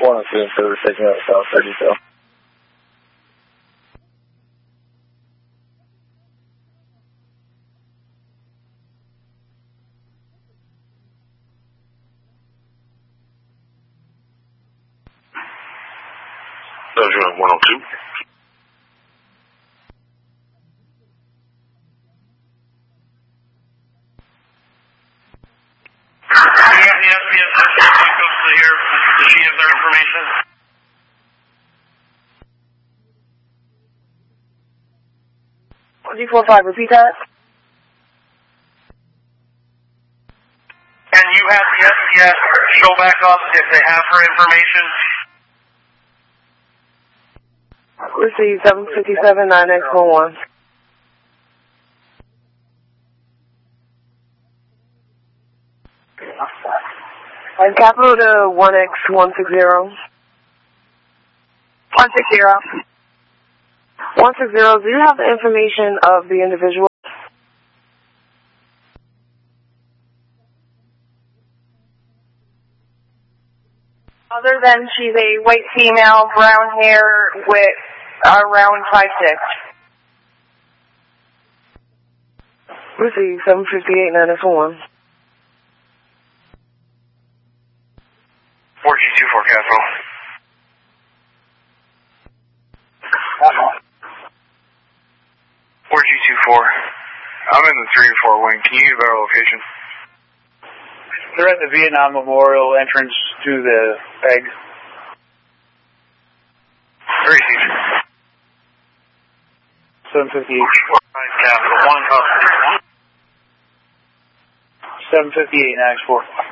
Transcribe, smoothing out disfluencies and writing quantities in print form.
102 and service taking out South 30 detail. Sergeant 102. Yes, here. Does she have their information? G45, repeat that. Can you have the SCS show back up if they have her information? Receive 757 9X11. And capital to 1X160. 160. 160, do you have the information of the individual? Other than she's a white female, brown hair with around 5'6". Receive 758 9X1. 4G24 Capital. 4G24. I'm in the 3 and 4 wing. Can you give our location? They're at the Vietnam Memorial entrance to the PEG. Very easy. 758. Capital 1, 758 9X4.